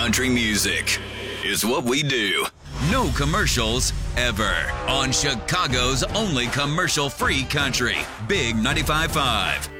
country music is what we do. No commercials ever on Chicago's only commercial-free country. Big 95.5.